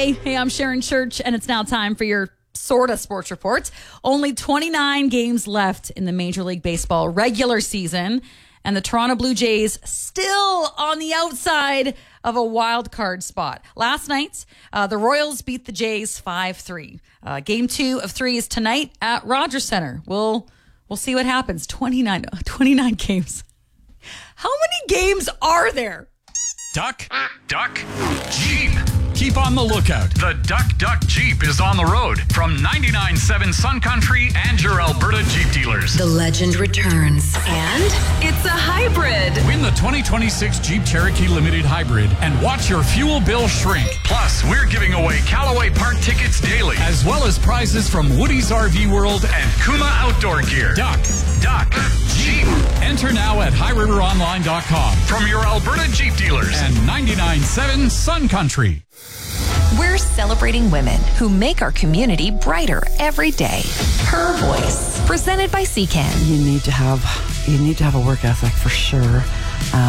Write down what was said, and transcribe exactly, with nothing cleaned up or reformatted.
Friday. Hey, I'm Sharon Church, and it's now time for your sorta sports report. Only twenty-nine games left in the Major League Baseball regular season, and the Toronto Blue Jays still on the outside of a wild card spot. Last night, uh, the Royals beat the Jays five three. Uh, game two of three is tonight at Rogers Center. We'll we'll see what happens. twenty-nine, twenty-nine games. How many games are there? Duck, Duck, Jeep. Keep on the lookout. The Duck Duck Jeep is on the road from ninety-nine point seven Sun Country and your Alberta Jeep dealers. The legend returns, and it's a hybrid. Win the twenty twenty-six Jeep Cherokee Limited Hybrid and watch your fuel bill shrink. Plus, we're giving away Callaway Park tickets daily, as well as prizes from Woody's R V World and Kuma Outdoor Gear. Duck, Duck, Jeep. Enter now at high river online dot com from your Alberta Jeep dealers and ninety-nine point seven Sun Country. We're celebrating women who make our community brighter every day. Her Voice, presented by C C A N. You need to have you need to have a work ethic for sure.